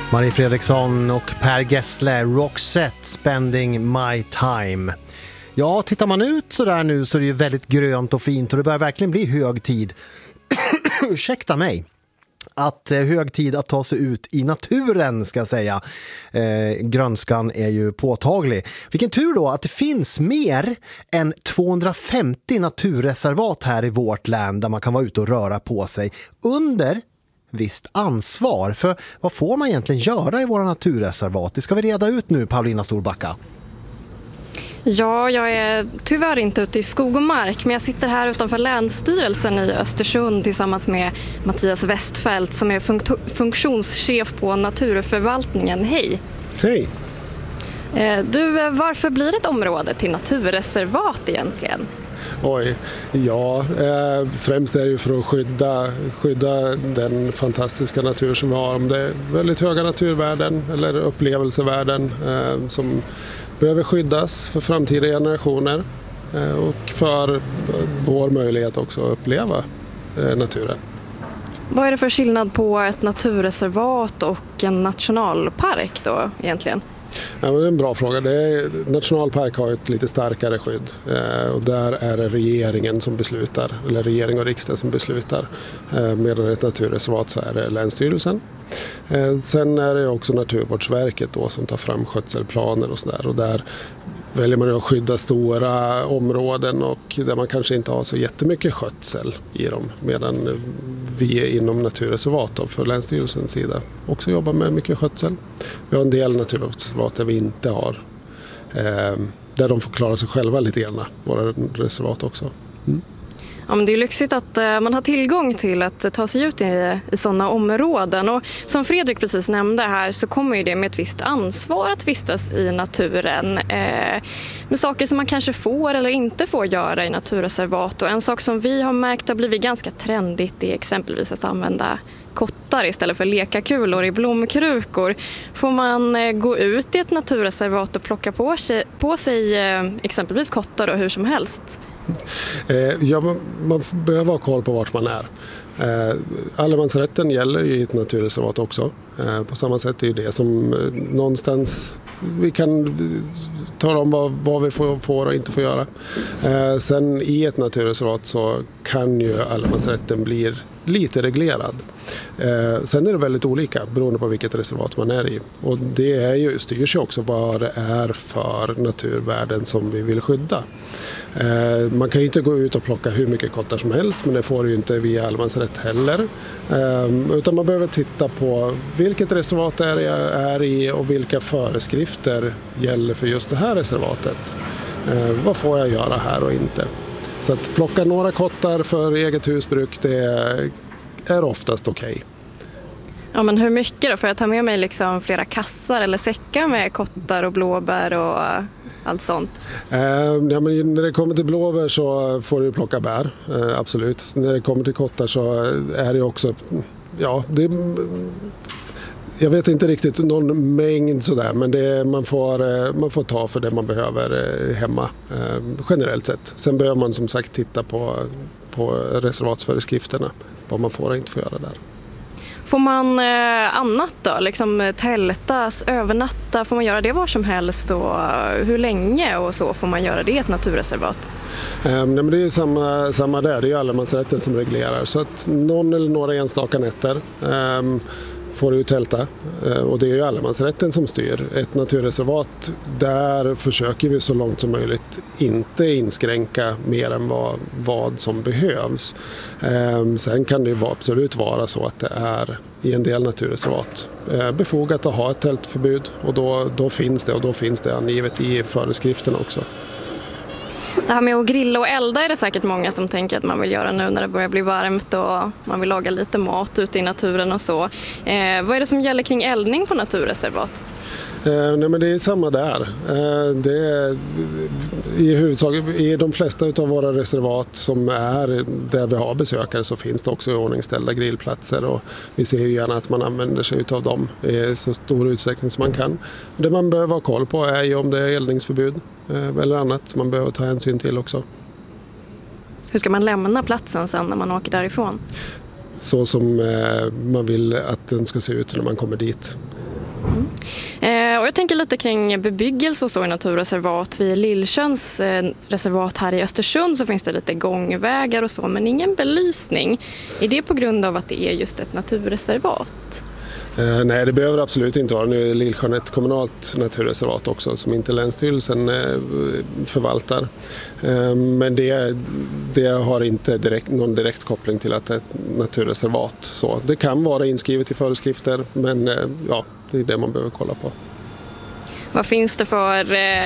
Marie Fredriksson och Per Gessle, Roxette, Spending My Time. Ja, tittar man ut så där nu så är det ju väldigt grönt och fint och det börjar verkligen bli hög tid. Ursäkta mig. Att hög tid att ta sig ut i naturen, ska jag säga. Grönskan är ju påtaglig. Vilken tur då att det finns mer än 250 naturreservat här i vårt land där man kan vara ute och röra på sig under visst ansvar. För vad får man egentligen göra i våra naturreservat? Det ska vi reda ut nu, Paulina Storbacka. Ja, jag är tyvärr inte ute i skog och mark, men jag sitter här utanför Länsstyrelsen i Östersund tillsammans med Mattias Westfält som är funktionschef på naturförvaltningen. Hej! Hej! Du, varför blir ett område till naturreservat egentligen? Främst är det ju för att skydda den fantastiska natur som vi har. Om det är väldigt höga naturvärden eller upplevelsevärden som behöver skyddas för framtida generationer och för vår möjlighet också att uppleva naturen. Vad är det för skillnad på ett naturreservat och en nationalpark då egentligen? Ja, men det är en bra fråga. Nationalpark har ett lite starkare skydd och där är det regeringen som beslutar, eller regering och riksdag som beslutar. Medan ett naturreservat så är det Länsstyrelsen. Sen är det också Naturvårdsverket då som tar fram skötselplaner och sådär. Och där väljer man att skydda stora områden och där man kanske inte har så jättemycket skötsel i dem. Medan vi inom naturreservat då, för Länsstyrelsens sida också jobbar med mycket skötsel. Vi har en del naturreservat där vi inte har. Där de får klara sig själva lite grann, våra reservat också. Mm. Ja, men det är lyxigt att man har tillgång till att ta sig ut i sådana områden. Och som Fredrik precis nämnde här så kommer ju det med ett visst ansvar att vistas i naturen. Med saker som man kanske får eller inte får göra i naturreservat. Och en sak som vi har märkt har blivit ganska trendigt är exempelvis att använda kottar istället för lekakulor i blomkrukor. Får man gå ut i ett naturreservat och plocka på sig exempelvis kottar och hur som helst? Man behöver ha koll på vart man är. Allemansrätten gäller ju i ett naturreservat också. På samma sätt är det som någonstans vi kan tala om vad vi får och inte får göra. Sen i ett naturreservat så kan ju allemansrätten bli lite reglerad. Sen är det väldigt olika beroende på vilket reservat man är i. Och det styrs ju också vad det är för naturvärden som vi vill skydda. Man kan ju inte gå ut och plocka hur mycket kottar som helst, men det får ju inte via allemansrätt heller. Utan man behöver titta på vilket reservat jag är i och vilka föreskrifter gäller för just det här reservatet. Vad får jag göra här och inte? Så att plocka några kottar för eget husbruk, det är oftast okej. Ja, men hur mycket då? Får jag ta med mig liksom flera kassar eller säckar med kottar och blåbär och allt sånt? Ja, men när det kommer till blåbär så får du plocka bär, absolut. När det kommer till kottar så är det också, jag vet inte riktigt någon mängd sådär, men man får ta för det man behöver hemma generellt sett. Sen behöver man som sagt titta på reservatsföreskrifterna, vad man får och inte får göra där. Får man annat då? Liksom tältas, övernatta, får man göra det var som helst och hur länge och så får man göra det i ett naturreservat? Men det är samma där, det är allemansrätten som reglerar. Så att någon eller några enstaka nätter får du tälta och det är ju allemansrätten som styr. Ett naturreservat, där försöker vi så långt som möjligt inte inskränka mer än vad som behövs. Sen kan det ju absolut vara så att det är i en del naturreservat befogat att ha ett tältförbud och då finns det angivet i föreskrifterna också. Det här med att grilla och elda är det säkert många som tänker att man vill göra nu när det börjar bli varmt och man vill laga lite mat ute i naturen och så. Vad är det som gäller kring eldning på naturreservat? Nej, men det är samma där. Det är, i huvudsak, i de flesta av våra reservat som är där vi har besökare så finns det också ordningställda grillplatser och vi ser ju gärna att man använder sig av dem i så stor utsträckning som man kan. Det man behöver ha koll på är ju om det är eldningsförbud eller annat som man behöver ta hänsyn till också. Hur ska man lämna platsen sen när man åker därifrån? Så som man vill att den ska se ut när man kommer dit. Och jag tänker lite kring bebyggelse och så i naturreservat. Vid Lilltjörns reservat här i Östersund så finns det lite gångvägar och så, men ingen belysning. Är det på grund av att det är just ett naturreservat? Nej, det behöver absolut inte vara. Nu är Lillsjön ett kommunalt naturreservat också som inte Länsstyrelsen förvaltar. Men det har inte någon direkt koppling till att det är ett naturreservat. Så det kan vara inskrivet i föreskrifter, men det är det man behöver kolla på. Vad finns det för,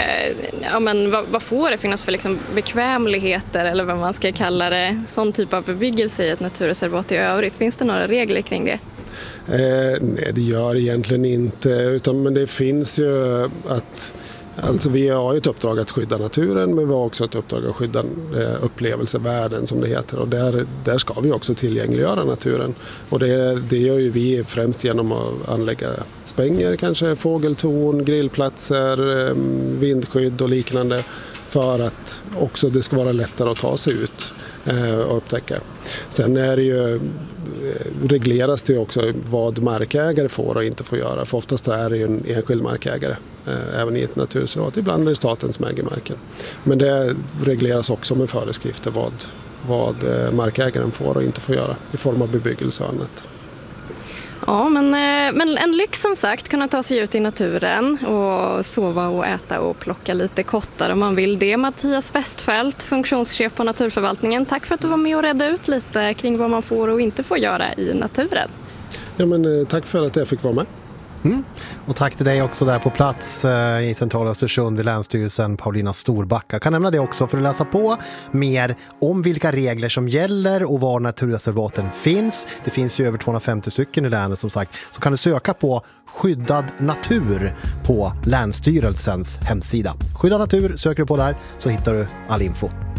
vad får det finnas för liksom bekvämligheter eller vad man ska kalla det, sån typ av bebyggelse i ett naturreservat i övrigt? Finns det några regler kring det? Nej, det gör egentligen inte, men det finns ju att vi har ett uppdrag att skydda naturen, men vi har också ett uppdrag att skydda upplevelsevärden som det heter, och där ska vi också tillgängliggöra naturen, och det gör ju vi främst genom att anlägga spänger, kanske fågeltorn, grillplatser, vindskydd och liknande, för att också det ska vara lättare att ta sig ut och upptäcka. Sen är det ju, regleras det också vad markägare får och inte får göra, för oftast är det ju en enskild markägare även i ett naturreservat. Ibland är det staten som äger marken. Men det regleras också med föreskrifter vad markägaren får och inte får göra i form av bebyggelse och annat. Ja, men en lyx som sagt, kunna ta sig ut i naturen och sova och äta och plocka lite kottar om man vill det. Mattias Westfeldt, funktionschef på Naturförvaltningen, tack för att du var med och redde ut lite kring vad man får och inte får göra i naturen. Ja, men tack för att jag fick vara med. Och tack till dig också där på plats i centrala Östersund vid Länsstyrelsen, Paulina Storbacka. Kan nämna det också för att läsa på mer om vilka regler som gäller och var naturreservaten finns. Det finns ju över 250 stycken i länet som sagt. Så kan du söka på skyddad natur på Länsstyrelsens hemsida. Skyddad natur söker du på där så hittar du all info.